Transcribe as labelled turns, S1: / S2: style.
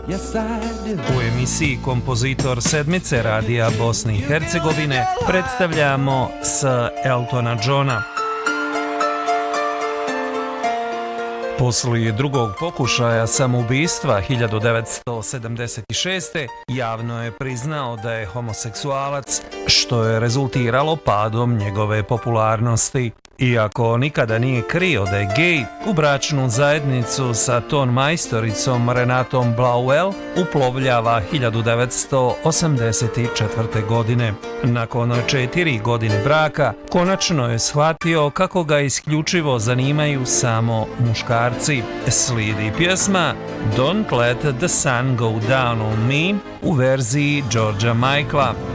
S1: U emisiji Kompozitor sedmice Radija Bosne i Hercegovine predstavljamo s Eltona Johna. Poslije drugog pokušaja samoubistva 1976. javno je priznao da je homoseksualac, što je rezultiralo padom njegove popularnosti. Iako nikada nije krio da je gej, u bračnu zajednicu sa ton majstoricom Renatom Blauel uplovljava 1984. godine. Nakon 4 godine braka, konačno je shvatio kako ga isključivo zanimaju samo muškarci. Slijedi pjesma Don't Let the Sun Go Down on Me u verziji Georgea Michaela.